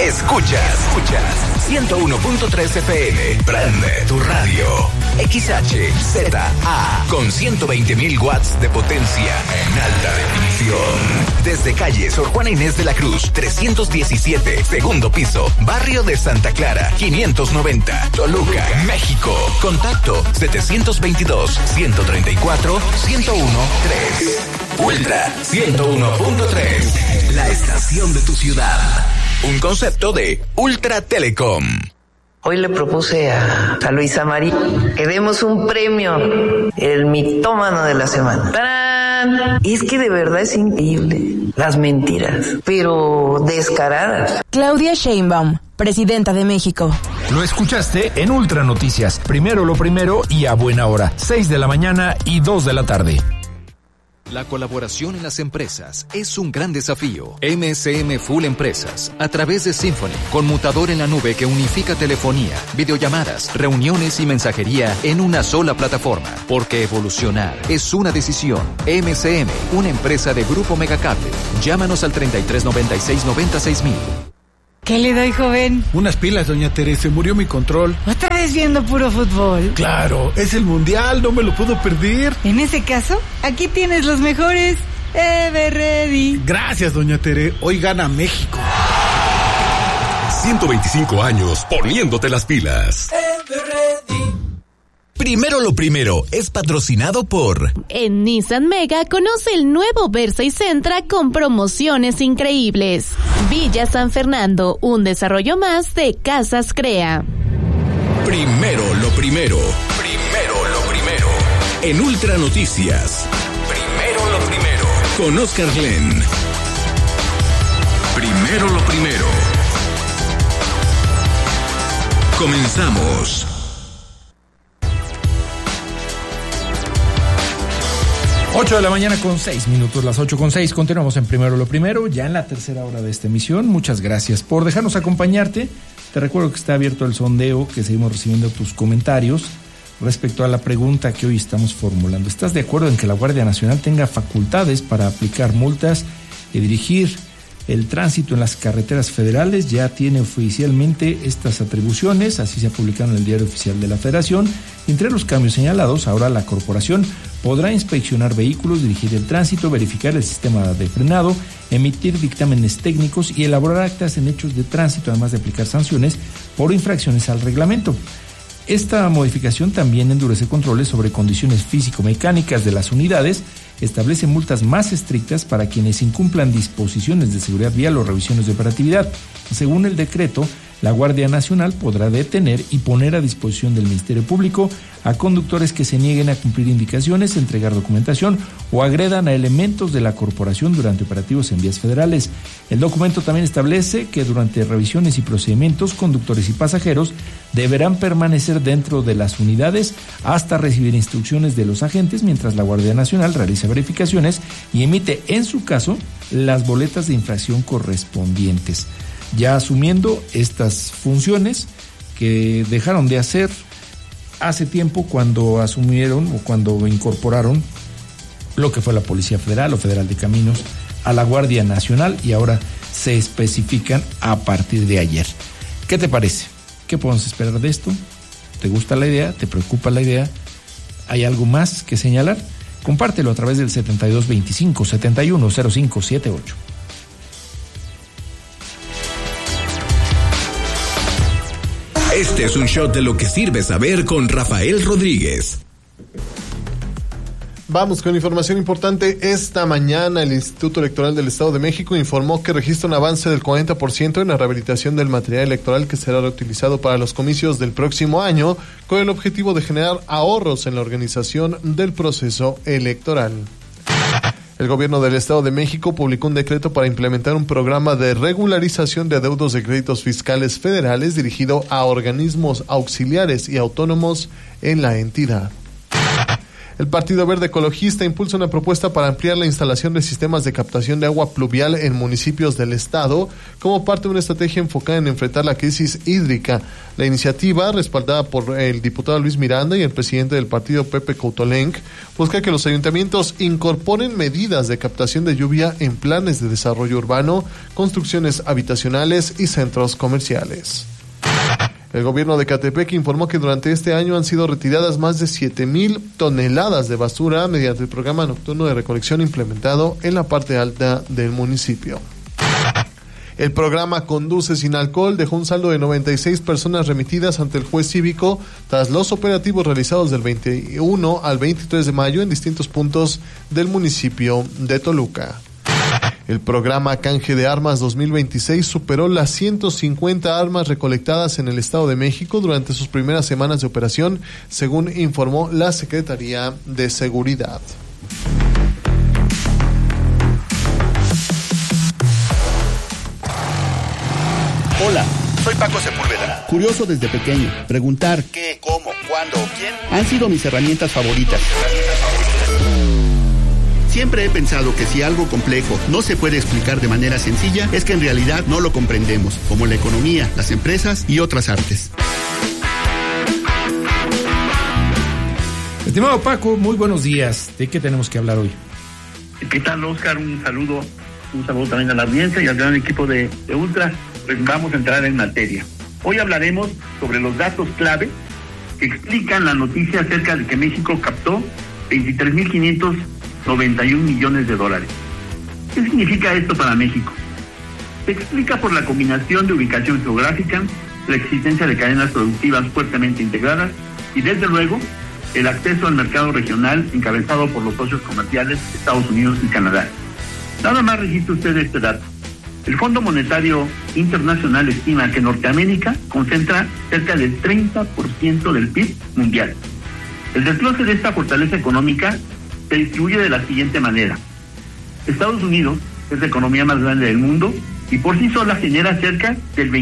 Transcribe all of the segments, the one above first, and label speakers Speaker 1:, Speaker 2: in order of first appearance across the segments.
Speaker 1: Escuchas 101.3 FM. Prende tu radio. XHZA con 120.000 watts de potencia en alta definición. Desde calle Sor Juana Inés de la Cruz, 317, segundo piso, barrio de Santa Clara, 590, Toluca, México. Contacto 722-134-1013. Ultra 101.3, la estación de tu ciudad. Un concepto de Ultra Telecom.
Speaker 2: Hoy le propuse a Luisa María que demos un premio, el mitómano de la semana. ¡Tarán! Y es que de verdad es increíble las mentiras, pero descaradas.
Speaker 3: Claudia Sheinbaum, presidenta de México.
Speaker 4: Lo escuchaste en Ultra Noticias. Primero lo primero y a buena hora. 6 de la mañana y 2 de la tarde.
Speaker 5: La colaboración en las empresas es un gran desafío. MSM Full Empresas, a través de Symphony, conmutador en la nube que unifica telefonía, videollamadas, reuniones y mensajería en una sola plataforma. Porque evolucionar es una decisión. MSM, una empresa de Grupo Megacable. Llámanos al 3396-96000.
Speaker 6: ¿Qué le doy, joven?
Speaker 7: Unas pilas, doña Teresa. Murió mi control.
Speaker 6: ¿Otra vez viendo puro fútbol?
Speaker 7: Claro, es el mundial, no me lo puedo perder.
Speaker 6: En ese caso, aquí tienes los mejores. Everready.
Speaker 7: Gracias, doña Tere. Hoy gana México.
Speaker 8: 125 años poniéndote las pilas.
Speaker 1: Everready. Primero lo primero es patrocinado por...
Speaker 9: En Nissan Mega conoce el nuevo Versa y Sentra con promociones increíbles. Villa San Fernando, un desarrollo más de Casas Crea.
Speaker 8: Primero lo primero. Primero lo primero. En Ultra Noticias. Primero lo primero. Con Oscar Glenn. Primero lo primero. Comenzamos.
Speaker 4: 8 de la mañana con 6 minutos, las 8:06. Continuamos en Primero lo Primero, ya en la tercera hora de esta emisión. Muchas gracias por dejarnos acompañarte. Te recuerdo que está abierto el sondeo, que seguimos recibiendo tus comentarios respecto a la pregunta que hoy estamos formulando. ¿Estás de acuerdo en que la Guardia Nacional tenga facultades para aplicar multas y dirigir el tránsito en las carreteras federales? Ya tiene oficialmente estas atribuciones, así se ha publicado en el Diario Oficial de la Federación. Entre los cambios señalados, ahora la corporación podrá inspeccionar vehículos, dirigir el tránsito, verificar el sistema de frenado, emitir dictámenes técnicos y elaborar actas en hechos de tránsito, además de aplicar sanciones por infracciones al reglamento. Esta modificación también endurece controles sobre condiciones físico-mecánicas de las unidades, establece multas más estrictas para quienes incumplan disposiciones de seguridad vial o revisiones de operatividad. Según el decreto, la Guardia Nacional podrá detener y poner a disposición del Ministerio Público a conductores que se nieguen a cumplir indicaciones, entregar documentación o agredan a elementos de la corporación durante operativos en vías federales. El documento también establece que durante revisiones y procedimientos, conductores y pasajeros deberán permanecer dentro de las unidades hasta recibir instrucciones de los agentes, mientras la Guardia Nacional realiza verificaciones y emite, en su caso, las boletas de infracción correspondientes. Ya asumiendo estas funciones que dejaron de hacer hace tiempo cuando asumieron o cuando incorporaron lo que fue la Policía Federal o Federal de Caminos a la Guardia Nacional, y ahora se especifican a partir de ayer. ¿Qué te parece? ¿Qué podemos esperar de esto? ¿Te gusta la idea? ¿Te preocupa la idea? ¿Hay algo más que señalar? Compártelo a través del 7225-710578.
Speaker 8: Este es un shot de lo que sirve saber con Rafael Rodríguez.
Speaker 10: Vamos con información importante. Esta mañana el Instituto Electoral del Estado de México informó que registra un avance del 40% en la rehabilitación del material electoral que será reutilizado para los comicios del próximo año, con el objetivo de generar ahorros en la organización del proceso electoral. El gobierno del Estado de México publicó un decreto para implementar un programa de regularización de adeudos de créditos fiscales federales dirigido a organismos auxiliares y autónomos en la entidad. El Partido Verde Ecologista impulsa una propuesta para ampliar la instalación de sistemas de captación de agua pluvial en municipios del estado como parte de una estrategia enfocada en enfrentar la crisis hídrica. La iniciativa, respaldada por el diputado Luis Miranda y el presidente del partido Pepe Coutolenc, busca que los ayuntamientos incorporen medidas de captación de lluvia en planes de desarrollo urbano, construcciones habitacionales y centros comerciales. El gobierno de Ecatepec informó que durante este año han sido retiradas más de 7,000 toneladas de basura mediante el programa nocturno de recolección implementado en la parte alta del municipio. El programa Conduce Sin Alcohol dejó un saldo de 96 personas remitidas ante el juez cívico tras los operativos realizados del 21 al 23 de mayo en distintos puntos del municipio de Toluca. El programa Canje de Armas 2026 superó las 150 armas recolectadas en el Estado de México durante sus primeras semanas de operación, según informó la Secretaría de Seguridad.
Speaker 11: Hola, soy Paco Sepúlveda. Curioso desde pequeño. Preguntar qué, cómo, cuándo o quién han sido mis herramientas favoritas. Siempre he pensado que si algo complejo no se puede explicar de manera sencilla, es que en realidad no lo comprendemos, como la economía, las empresas y otras artes.
Speaker 4: Estimado Paco, muy buenos días. ¿De qué tenemos que hablar hoy?
Speaker 12: ¿Qué tal, Oscar? Un saludo también a la audiencia y al gran equipo de Ultra. Pues vamos a entrar en materia. Hoy hablaremos sobre los datos clave que explican la noticia acerca de que México captó 23.591 millones de dólares. ¿Qué significa esto para México? Se explica por la combinación de ubicación geográfica, la existencia de cadenas productivas fuertemente integradas y, desde luego, el acceso al mercado regional encabezado por los socios comerciales de Estados Unidos y Canadá. Nada más registre usted este dato. El Fondo Monetario Internacional estima que Norteamérica concentra cerca del 30% del PIB mundial. El desglose de esta fortaleza económica se distribuye de la siguiente manera. Estados Unidos es la economía más grande del mundo y por sí sola genera cerca del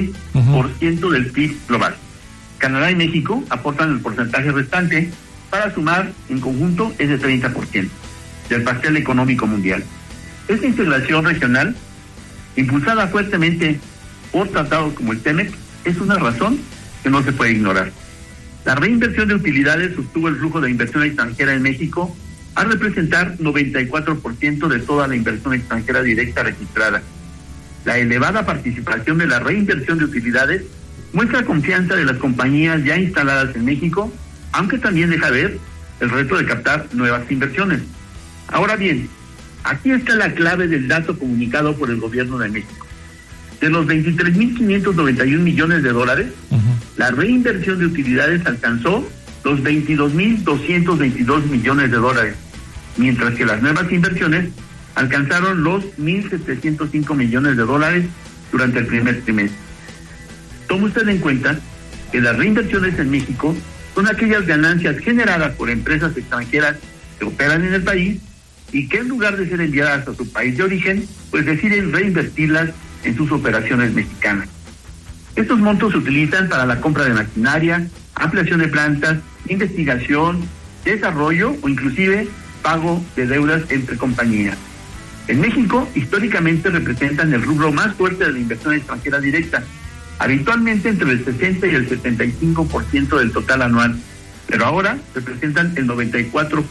Speaker 12: 26% del PIB global. Canadá y México aportan el porcentaje restante para sumar en conjunto ese 30% del pastel económico mundial. Esta integración regional, impulsada fuertemente por tratados como el TEMEC, es una razón que no se puede ignorar. La reinversión de utilidades sostuvo el flujo de inversión extranjera en México a representar 94% de toda la inversión extranjera directa registrada. La elevada participación de la reinversión de utilidades muestra confianza de las compañías ya instaladas en México, aunque también deja ver el reto de captar nuevas inversiones. Ahora bien, aquí está la clave del dato comunicado por el gobierno de México. De los 23.591 millones de dólares, la reinversión de utilidades alcanzó los 22.222 millones de dólares, mientras que las nuevas inversiones alcanzaron los 1.705 millones de dólares durante el primer trimestre. Tome usted en cuenta que las reinversiones en México son aquellas ganancias generadas por empresas extranjeras que operan en el país y que en lugar de ser enviadas a su país de origen, pues deciden reinvertirlas en sus operaciones mexicanas. Estos montos se utilizan para la compra de maquinaria, ampliación de plantas, investigación, desarrollo o inclusive pago de deudas entre compañías. En México, históricamente representan el rubro más fuerte de la inversión extranjera directa, habitualmente entre el 60 y el 75% del total anual, pero ahora representan el 94%.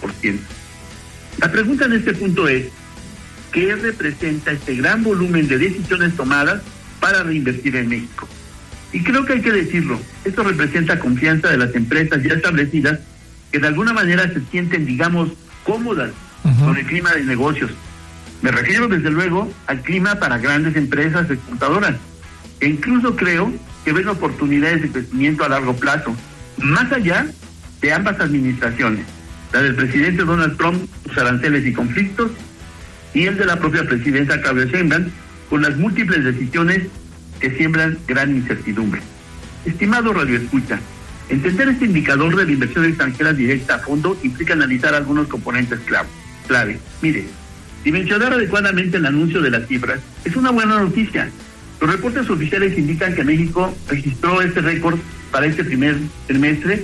Speaker 12: La pregunta en este punto es, ¿qué representa este gran volumen de decisiones tomadas para reinvertir en México? Y creo que hay que decirlo, esto representa confianza de las empresas ya establecidas que de alguna manera se sienten, digamos, cómodas con el clima de negocios. Me refiero desde luego al clima para grandes empresas exportadoras, e incluso creo que ven oportunidades de crecimiento a largo plazo, más allá de ambas administraciones, la del presidente Donald Trump, sus aranceles y conflictos, y el de la propia presidenta Claudia Sheinbaum, con las múltiples decisiones que siembran gran incertidumbre. Estimado radioescucha, entender este indicador de la inversión extranjera directa a fondo implica analizar algunos componentes clave. Mire, dimensionar adecuadamente el anuncio de las cifras es una buena noticia. Los reportes oficiales indican que México registró este récord para este primer trimestre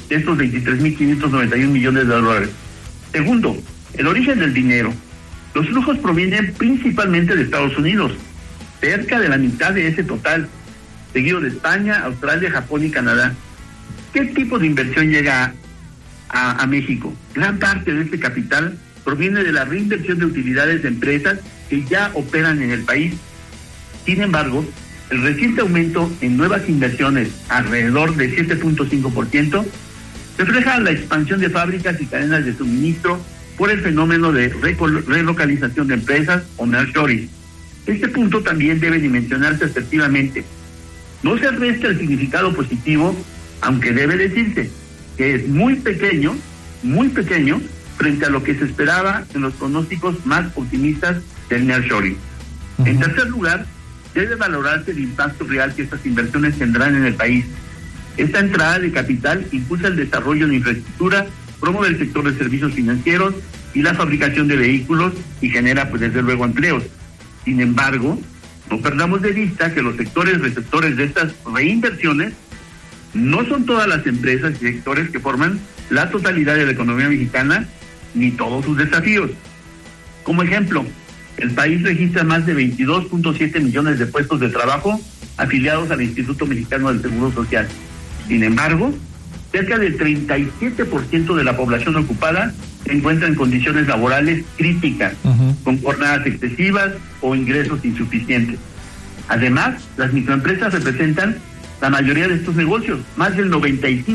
Speaker 12: de estos 23.591 millones de dólares. Segundo, el origen del dinero. Los flujos provienen principalmente de Estados Unidos, cerca de la mitad de ese total, seguido de España, Australia, Japón y Canadá. ¿Qué tipo de inversión llega a México? Gran parte de este capital proviene de la reinversión de utilidades de empresas que ya operan en el país. Sin embargo, el reciente aumento en nuevas inversiones, alrededor de 7.5%, refleja la expansión de fábricas y cadenas de suministro por el fenómeno de relocalización de empresas o nearshoring. Este punto también debe dimensionarse asertivamente. No se resta el significado positivo, aunque debe decirse que es muy pequeño frente a lo que se esperaba en los pronósticos más optimistas del nearshoring. En tercer lugar, debe valorarse el impacto real que estas inversiones tendrán en el país. Esta entrada de capital impulsa el desarrollo de infraestructura, promueve el sector de servicios financieros y la fabricación de vehículos y genera, pues desde luego, empleos. Sin embargo, no perdamos de vista que los sectores receptores de estas reinversiones no son todas las empresas y sectores que forman la totalidad de la economía mexicana, ni todos sus desafíos. Como ejemplo, el país registra más de 22.7 millones de puestos de trabajo afiliados al Instituto Mexicano del Seguro Social. Sin embargo, cerca del 37% de la población ocupada se encuentra en condiciones laborales críticas, con jornadas excesivas o ingresos insuficientes. Además, las microempresas representan la mayoría de estos negocios, más del 95%.